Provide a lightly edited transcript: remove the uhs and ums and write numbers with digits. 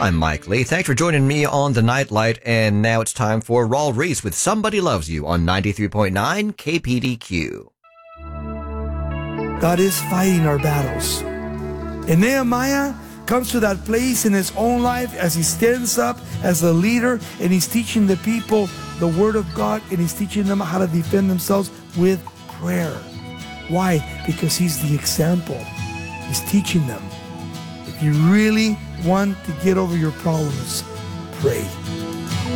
I'm Mike Lee. Thanks for joining me on the Nightlight. And now it's time for Raul Reese with Somebody Loves You on 93.9 KPDQ. God is fighting our battles. And Nehemiah comes to that place in his own life as he stands up as a leader and he's teaching the people the word of God, and he's teaching them how to defend themselves with prayer. Why? Because he's the example. He's teaching them. If you really want to get over your problems, pray.